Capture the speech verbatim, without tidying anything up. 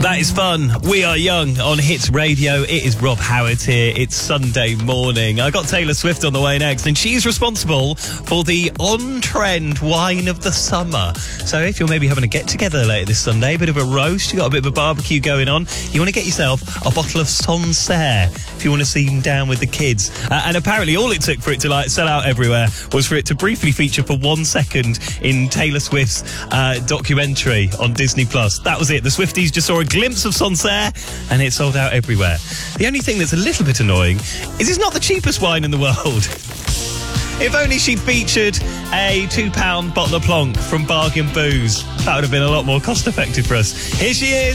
That is fun. We are young on Hits Radio. It is Rob Howard here. It's Sunday morning. I got Taylor Swift on the way next, and she's responsible for the on-trend wine of the summer. So if you're maybe having a get-together later this Sunday, a bit of a roast, you got a bit of a barbecue going on, you want to get yourself a bottle of Sancerre if you want to seem down with the kids. Uh, and apparently all it took for it to like sell out everywhere was for it to briefly feature for one second in Taylor Swift's uh, documentary on Disney Plus. That was it. The Swifties just saw a glimpse of Sancerre and it sold out everywhere. The only thing that's a little bit annoying is it's not the cheapest wine in the world. If only she'd featured a two pound bottle of Plonk from Bargain Booze. That would have been a lot more cost effective for us. Here she is.